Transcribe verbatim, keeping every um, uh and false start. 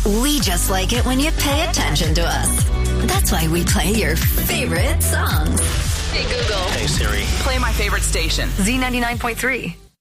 We just like it when you pay attention to us. That's why we play your favorite songs. Hey, Google. Hey, Siri. Play my favorite station. Z ninety-nine point three.